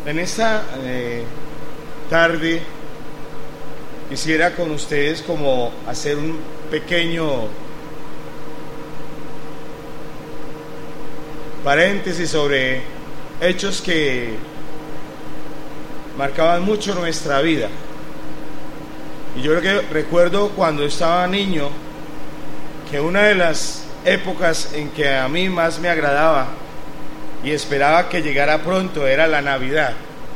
En esta tarde quisiera con ustedes como hacer un pequeño paréntesis sobre hechos que marcaban mucho nuestra vida. Y yo creo que recuerdo cuando estaba niño que una de las épocas en que a mí más me agradaba y esperaba que llegara pronto era la Navidad.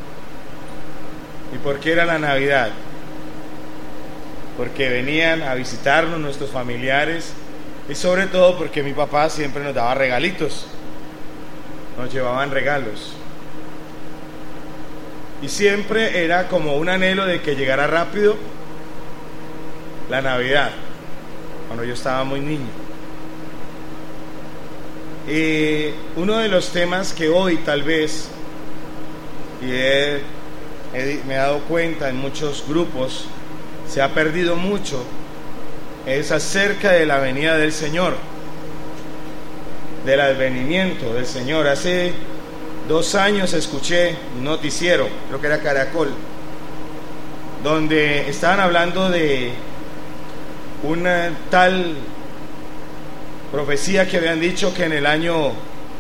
¿Y por qué era la Navidad? Porque venían a visitarnos nuestros familiares y sobre todo porque mi papá siempre nos daba regalitos, nos llevaban regalos. Y siempre era como un anhelo de que llegara rápido la Navidad, cuando yo estaba muy niño. Y uno de los temas que hoy tal vez, y me he dado cuenta en muchos grupos, se ha perdido mucho, es acerca de la venida del Señor, del advenimiento del Señor. Hace 2 años escuché un noticiero, creo que era Caracol, donde estaban hablando de una tal profecía que habían dicho que en el año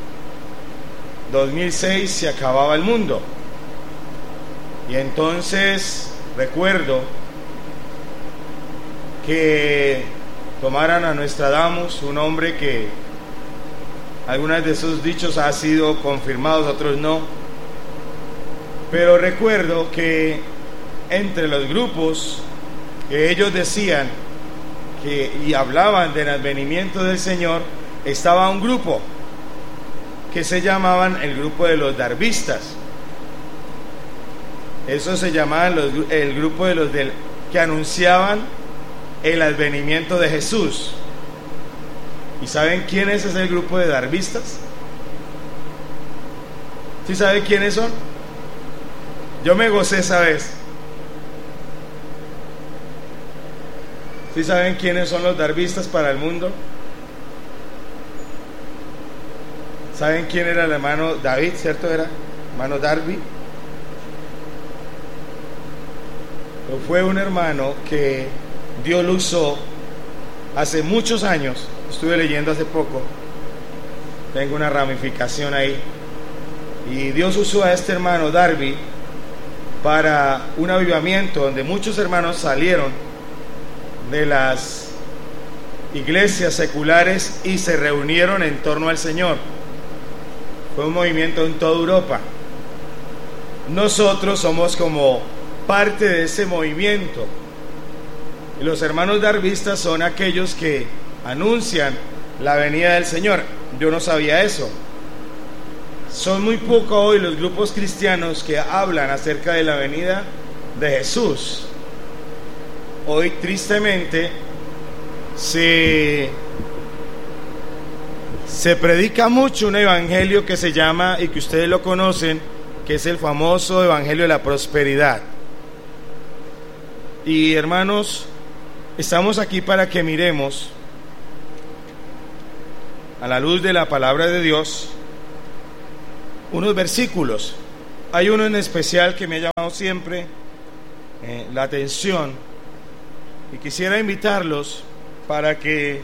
2006 se acababa el mundo. Y entonces recuerdo que tomaran a Nostradamus, un hombre que algunos de sus dichos han sido confirmados, otros no, pero recuerdo que entre los grupos que ellos decían y hablaban del advenimiento del Señor, estaba un grupo que se llamaban el grupo de los darbistas. Eso se llamaban el grupo de los que anunciaban el advenimiento de Jesús. ¿Y saben quién es ese grupo de darbistas? ¿Sí saben quiénes son? Yo me gocé esa vez. ¿Sí saben quiénes son los darbistas para el mundo? ¿Saben quién era el hermano David, cierto? Era hermano Darby. Fue un hermano que Dios lo usó hace muchos años. Estuve leyendo hace poco, tengo una ramificación ahí, y Dios usó a este hermano Darby para un avivamiento donde muchos hermanos salieron de las iglesias seculares y se reunieron en torno al Señor. Fue un movimiento en toda Europa. Nosotros somos como parte de ese movimiento, y los hermanos darbistas son aquellos que anuncian la venida del Señor. Yo no sabía eso. Son muy pocos hoy los grupos cristianos que hablan acerca de la venida de Jesús. Hoy tristemente se predica mucho un evangelio que se llama, y que ustedes lo conocen, que es el famoso evangelio de la prosperidad. Y hermanos, estamos aquí para que miremos a la luz de la palabra de Dios unos versículos. Hay uno en especial que me ha llamado siempre la atención, y quisiera invitarlos para que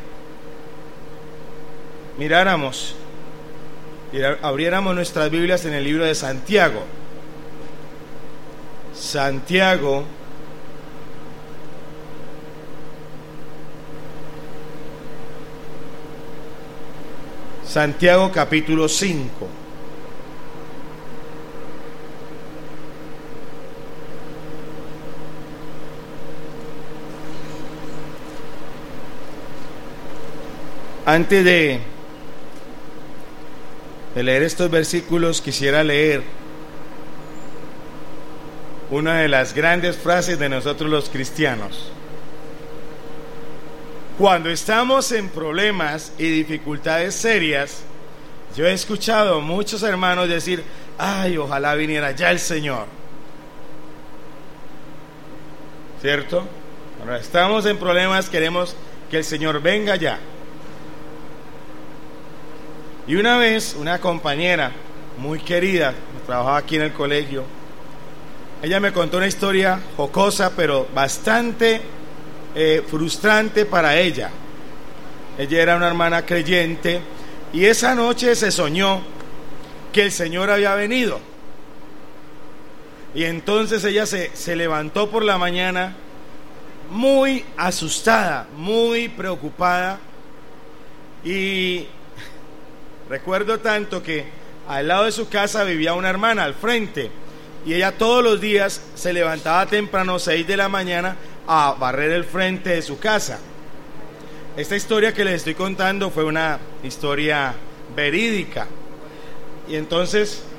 miráramos y abriéramos nuestras Biblias en el libro de Santiago. Santiago capítulo 5. Antes de leer estos versículos, quisiera leer una de las grandes frases de nosotros los cristianos. Cuando estamos en problemas y dificultades serias, yo he escuchado a muchos hermanos decir: ay, ojalá viniera ya el Señor. ¿Cierto? Cuando estamos en problemas queremos que el Señor venga ya. Y una vez una compañera muy querida, trabajaba aquí en el colegio. Ella me contó una historia jocosa, pero bastante frustrante para ella. Ella era una hermana creyente y esa noche se soñó que el Señor había venido. Y entonces ella se levantó por la mañana muy asustada, muy preocupada. Y recuerdo tanto que al lado de su casa vivía una hermana al frente. Y ella todos los días se levantaba temprano, 6 de la mañana, a barrer el frente de su casa. Esta historia que les estoy contando fue una historia verídica. Y entonces